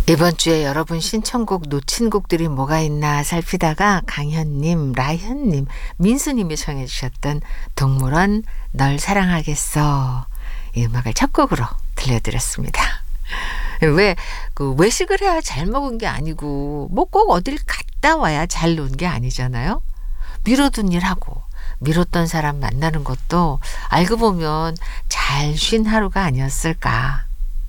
이번 주에 여러분 신청곡 놓친 곡들이 뭐가 있나 살피다가 강현님, 라현님, 민수님이 청해 주셨던 동물원 널 사랑하겠어 이 음악을 첫 곡으로 들려드렸습니다. 왜 외식을 해야 잘 먹은 게 아니고 뭐 꼭 어딜 갔다 와야 잘 논 게 아니잖아요. 미뤄둔 일 하고 미뤘던 사람 만나는 것도 알고 보면 잘 쉰 하루가 아니었을까.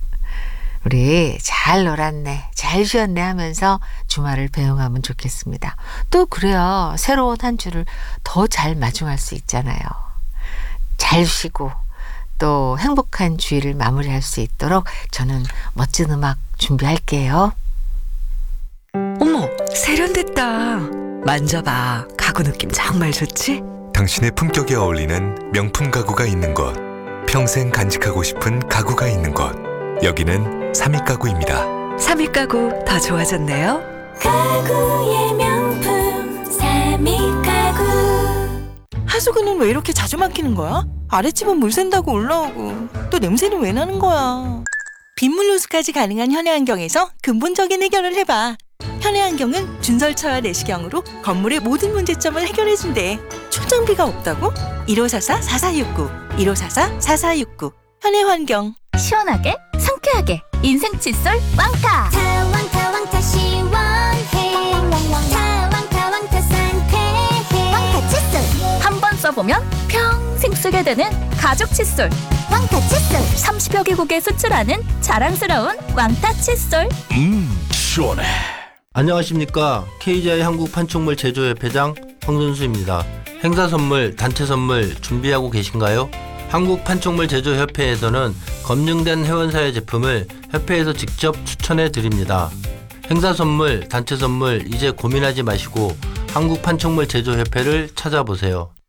우리 잘 놀았네, 잘 쉬었네 하면서 주말을 배웅하면 좋겠습니다. 또 그래야 새로운 한 주를 더 잘 마중할 수 있잖아요. 잘 쉬고 또 행복한 주일을 마무리할 수 있도록 저는 멋진 음악 준비할게요. 어머, 세련됐다. 만져봐. 가구 느낌 정말 좋지? 당신의 품격에 어울리는 명품 가구가 있는 곳, 평생 간직하고 싶은 가구가 있는 곳, 여기는 삼익가구입니다. 삼익가구 더 좋아졌네요. 가구의 명품 삼익가구. 하수구는 왜 이렇게 자주 막히는 거야? 아랫집은 물 샌다고 올라오고 또 냄새는 왜 나는 거야? 빗물 호수까지 가능한 현해안경에서 근본적인 해결을 해봐. 현해안경은 준설차와 내시경으로 건물의 모든 문제점을 해결해준대. 출장비가 없다고? 1544-4469 1544-4469 현해환경. 시원하게 상쾌하게 인생 칫솔 왕타. 왕타 시원해. 왕타 상쾌해. 왕타 칫솔 한 번 써보면 평생 쓰게 되는 가족 칫솔. 왕타 칫솔. 30여 개국에 수출하는 자랑스러운 왕타 칫솔. 시원해. 안녕하십니까. KGI 한국판촉물 제조협회장 황선수입니다. 행사 선물, 단체 선물 준비하고 계신가요? 한국판촉물 제조협회에서는 검증된 회원사의 제품을 협회에서 직접 추천해 드립니다. 행사 선물, 단체 선물 이제 고민하지 마시고 한국판촉물 제조협회를 찾아보세요.